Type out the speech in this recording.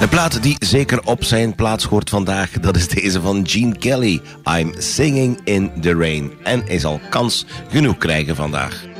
Een plaat die zeker op zijn plaats hoort vandaag, dat is deze van Gene Kelly. I'm Singing in the Rain. En hij zal kans genoeg krijgen vandaag.